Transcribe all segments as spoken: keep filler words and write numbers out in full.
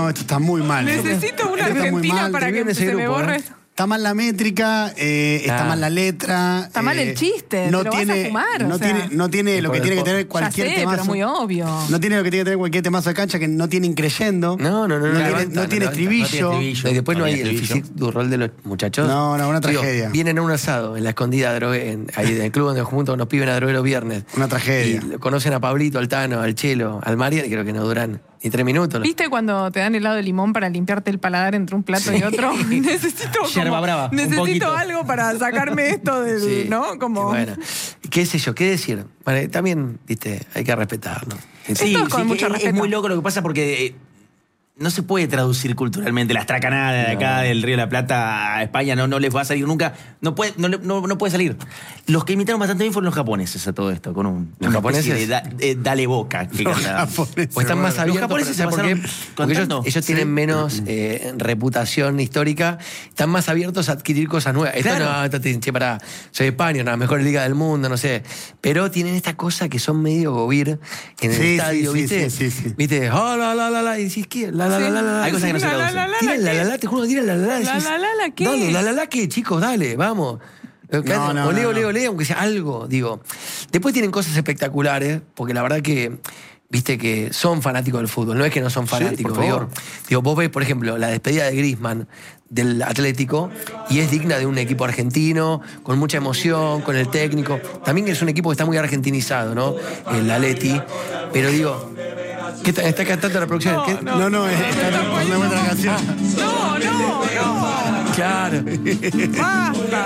no, esto está muy mal. Necesito una Argentina para que se me borre esto. Está mal la métrica, eh, está ah. mal la letra. Está eh, mal el chiste, no te lo tiene, vas a fumar. No, o sea. tiene, no tiene lo que tiene que tener cualquier ya sé, temazo. Pero muy obvio. No tiene lo que tiene que tener cualquier temazo de cancha, que no tiene increyendo. No, no, no. No, no, tiene, levanta, no tiene no, estribillo. No tiene estribillo. Y después no, no hay el physique du rol de los muchachos. No, no, una tragedia. Digo, vienen a un asado en la escondida drogue, en, ahí en el club donde juntos unos pibes a drogue los viernes. Una tragedia. Y conocen a Pablito, al Tano, al Chelo, al Marian, y creo que no duran ni tres minutos. ¿Viste cuando te dan helado de limón para limpiarte el paladar entre un plato sí. y otro? necesito como, brava, necesito algo para sacarme esto del, sí. ¿no? Como... Bueno, qué sé yo, qué decir. Bueno, también, viste, hay que respetarlo. Sí, sí, con mucho es, es muy loco lo que pasa porque eh, no se puede traducir culturalmente la estracanada de acá, no. del Río de la Plata a España, no, no les va a salir nunca. No puede, no, no, no puede salir. Los que imitaron bastante bien fueron los japoneses a todo esto, con un... ¿Los japoneses? De, da, de, dale boca. Que los japoneses. O están más abiertos. Los japoneses se ¿por qué? Porque ellos, ellos ¿sí? tienen menos eh, reputación histórica, están más abiertos a adquirir cosas nuevas. Esto claro. no, esto te che, pará, soy España, la mejor liga del mundo, no sé. Pero tienen esta cosa que son medio gobir en el sí, estadio, sí, ¿viste? Sí, sí, sí. ¿Viste? Oh, la, la, la, la, y decís, ¿qué? La, la, la, la, la. Hay cosas que no se traducen. Tiran la, la, la, te juro, tiran la, la, la. La, la, la, la, ¿qué? Dale, la, la, la, ¿qué? Chicos, dale, vamos. No, no, olé, no, olé, no. olé, aunque sea algo, digo. Después tienen cosas espectaculares, porque la verdad que, viste, que son fanáticos del fútbol, no es que no son fanáticos. Sí, digo, digo, vos ves, por ejemplo, la despedida de Griezmann del Atlético, y es digna de un equipo argentino, con mucha emoción, con el técnico. También es un equipo que está muy argentinizado, ¿no? El Atleti. Pero digo, ¿qué está, está cantando la producción? No, ¿Qué? no, no, no, está cantando otra canción. No, no, no. Claro. Basta.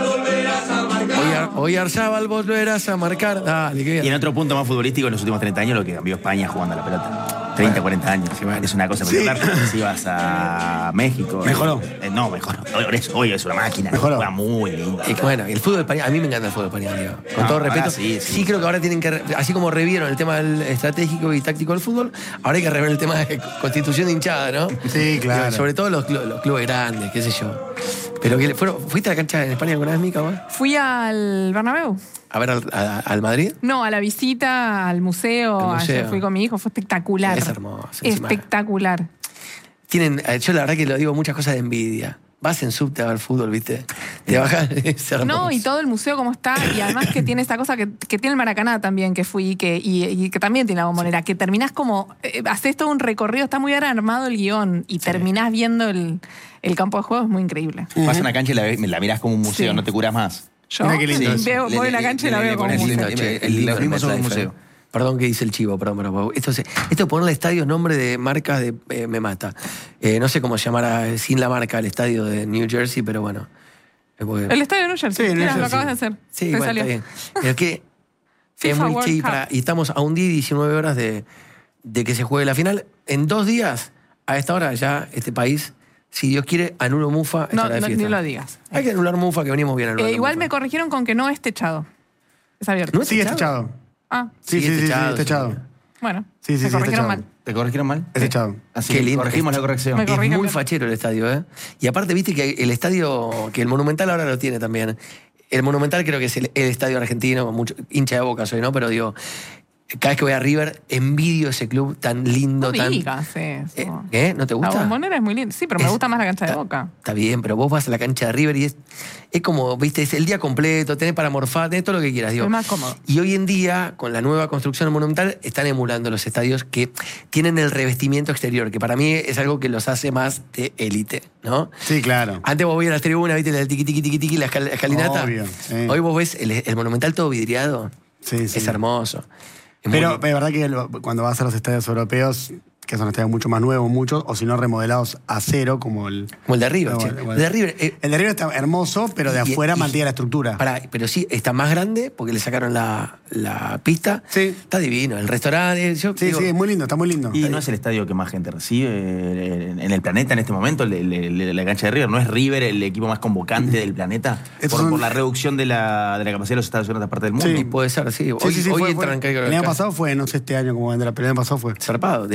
Hoy, Ar, hoy Arzábal volverás a marcar. Dale, qué bien. Y en otro punto más futbolístico, en los últimos treinta años, lo que cambió España jugando a la pelota. treinta, cuarenta años. Sí, bueno. Es una cosa espectacular. Sí. Si vas a México. ¿Mejoró? Eh, no, mejoró. Hoy es una máquina. Mejoró. Juega muy linda. Y bueno, el fútbol español, a mí me encanta el fútbol español, digo. Con no, todo respeto. Sí, sí. sí creo que ahora tienen que, así como revieron el tema del estratégico y táctico del fútbol, ahora hay que rever el tema de constitución de hinchada, ¿no? Sí, claro. Digo, sobre todo los, los clubes grandes, qué sé yo. Pero que fueron, ¿fuiste a la cancha en España alguna vez, Mica, vos? Fui al Bernabéu. ¿A ver al, a, al Madrid? No, a la visita al museo. Al museo. Ayer fui con mi hijo, fue espectacular. Es hermoso. Espectacular. Tienen, yo la verdad que lo digo, muchas cosas de envidia. Vas en subte a ver fútbol, ¿viste? Te bajas, es hermoso. No, y todo el museo como está, y además que tiene esta cosa que, que tiene el Maracaná también, que fui, que, y, y que también tiene la Bombonera, sí. que terminás como, eh, haces todo un recorrido, está muy bien armado el guión, y sí. terminás viendo el, el campo de juego, es muy increíble. Uh-huh. Vas a una cancha y la, la mirás como un museo, sí. no te curas más. Yo Mira qué lindo sí, veo, voy a la cancha y la veo como un museo. Lo mismo son un museo. Perdón que dice el chivo, perdón, pero esto, esto de ponerle estadio nombre de marcas de, eh, me mata. Eh, no sé cómo se llamará sin la marca el estadio de New Jersey, pero bueno. Porque... El estadio de New Jersey, sí, Mira, New Jersey. Lo acabas de hacer. Sí, Te bueno, salió. está bien. Pero que es muy chido y estamos a un día y diecinueve horas de, de que se juegue la final. En dos días, a esta hora ya, este país, si Dios quiere, anula Mufa. No, no ni lo digas. Hay que anular Mufa, que venimos bien anulando eh, Igual Mufa. me corrigieron con que no es techado. Es abierto. ¿No es sí, es techado? Ah. Sí, sí, sí, sí, sí, es techado. Bueno, sí, sí, me sí, corrigieron mal. ¿Te corrigieron mal? Es techado. Así Qué lindo. Corregimos la corrección. Es muy fachero el estadio, ¿eh? Y aparte, viste que el estadio, que el Monumental ahora lo tiene también. El Monumental creo que es el, el estadio argentino, con mucho hincha de Boca soy, ¿no? Pero digo, cada vez que voy a River, envidio ese club tan lindo, no tan... digas eso. Eh, ¿Qué? ¿No te gusta? La Bombonera es muy linda. Sí, pero me es, gusta más la cancha de Boca. Está bien, pero vos vas a la cancha de River y es, es como, viste, es el día completo, tenés para morfar, tenés todo lo que quieras. Digo. Es más cómodo. Y hoy en día, con la nueva construcción del Monumental, están emulando los estadios que tienen el revestimiento exterior, que para mí es algo que los hace más de élite, ¿no? Sí, claro. Antes vos veías las tribunas, viste, la tiqui, tiqui, tiqui, tiqui, la escalinata. Obvio, sí. Hoy vos ves el, el Monumental todo vidriado. Sí, sí. Es hermoso. Es Pero es verdad que cuando vas a los estadios europeos, que son estadios mucho más nuevos, muchos, o si no remodelados a cero, como el... Como el de River, no, che. el, el de River. Eh, el de River está hermoso, pero de y, afuera y, mantiene la estructura. Pará, pero sí, está más grande, porque le sacaron la, la pista. Sí. Está divino. El restaurante... Yo, sí, digo, sí, es muy lindo, está muy lindo. Y no es el estadio que más gente recibe en el planeta en este momento, el, el, el, la cancha de River. ¿No es River el equipo más convocante del planeta? Por, son... por la reducción de la, de la capacidad de los estadios en otra parte del mundo. Sí, puede ser, sí. sí hoy sí, sí, hoy fue, entran... fue, el año pasado fue, no sé este año cómo vendrá, pero el año pasado fue. Zarpado. De hecho, tanto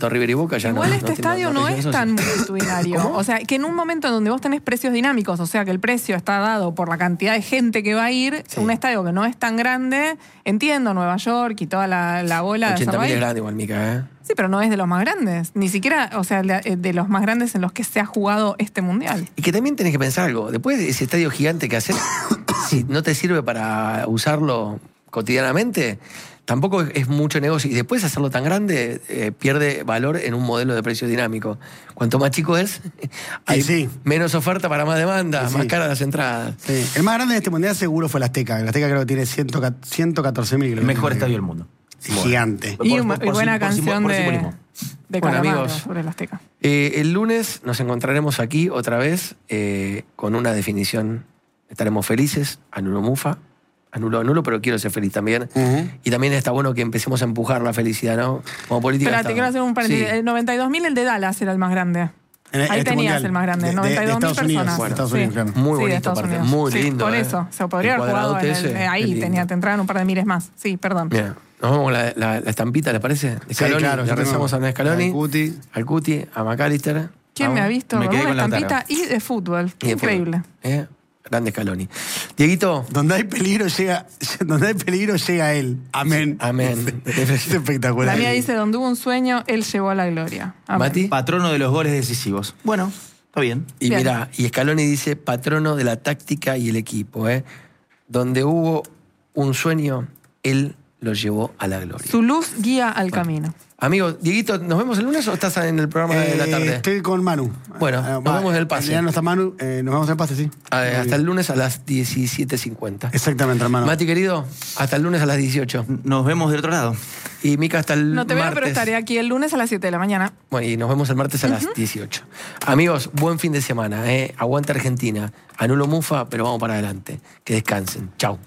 tanto River y Boca ya Igual no. este no, estadio no, no, no es tan multitudinario. O sea, que en un momento en donde vos tenés precios dinámicos, o sea, que el precio está dado por la cantidad de gente que va a ir, Sí. un estadio que no es tan grande, entiendo, Nueva York y toda la, la bola de ochenta mil hacerlo es ahí. grande igual, Mica, ¿eh? Sí, pero no es de los más grandes. Ni siquiera, o sea, de, de los más grandes en los que se ha jugado este mundial. Y que también tenés que pensar algo. Después de ese estadio gigante que haces, si no te sirve para usarlo cotidianamente, tampoco es mucho negocio. Y después hacerlo tan grande eh, pierde valor en un modelo de precio dinámico. Cuanto más chico es, hay sí. menos oferta para más demanda, Sí. más caras las entradas. Sí. El más grande de este mundial seguro fue el Azteca. El Azteca creo que tiene ciento catorce mil. El mejor estadio del mundo. Gigante. Y, Por- una- por- y buena por sim- canción por de, simbolismo. de Bueno, Calamaro amigos. sobre el Azteca. Eh, el lunes nos encontraremos aquí otra vez eh, con una definición. Estaremos felices, anulo mufa, anulo anulo, pero quiero ser feliz también. Ujú. Y también está bueno que empecemos a empujar la felicidad, ¿no? Como política. Espera, está- te quiero hacer un paréntesis. Sí. El noventa y dos mil, el de Dallas, era el más grande. En Ahí este tenías mundial. el más grande, De- de- noventa y dos mil de Estados Unidos, personas. de Estados Sí. Unidos, claro. Muy Sí, de bonito, Estados aparte, Unidos. muy Sí, lindo. por ¿eh? eso, se podría El haber jugado en cuadradote el- ese, eh, qué ahí, lindo. tenía, te entraban un par de miles más. Sí, perdón. Mira, nos vamos con la, la- la estampita, ¿le parece? De Scaloni, claro, le yo tengo rezamos a Scaloni, al Cuti. al Cuti, a McAllister. ¿Quién me ha Vamos. visto Me con quedé una con Lautaro. estampita y de fútbol? Y de Increíble. fútbol, ¿eh? Grande Scaloni. Dieguito, Donde hay peligro llega, donde hay peligro llega él. Amén. amén. Es espectacular. La mía dice, donde hubo un sueño, él llevó a la gloria. Amén. Mati. Patrono de los goles decisivos. Bueno, está bien. Y Bien. mira, y Scaloni dice patrono de la táctica y el equipo, ¿eh? Donde hubo un sueño, él lo llevó a la gloria. Su luz guía al camino. Amigo, Dieguito, ¿nos vemos el lunes o estás en el programa de la Eh, tarde? Estoy con Manu. Bueno, Ah, nos va, vemos en el pase. Ya no está Manu, eh, nos vemos en el pase, sí. Ah, Muy hasta bien. el lunes a las diecisiete cincuenta. Exactamente, hermano. Mati, querido, hasta el lunes a las dieciocho. Nos vemos del otro lado. Y Mica hasta el No te veo, martes. pero estaré aquí el lunes a las siete de la mañana. Bueno, y nos vemos el martes a las dieciocho. Amigos, buen fin de semana. ¿eh? Aguanta Argentina. Anulo mufa, pero vamos para adelante. Que descansen. Chau.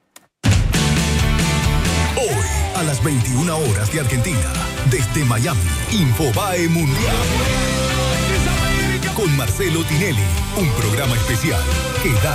Hoy, a las veintiuna horas de Argentina, desde Miami, Infobae Mundial. Con Marcelo Tinelli, un programa especial que da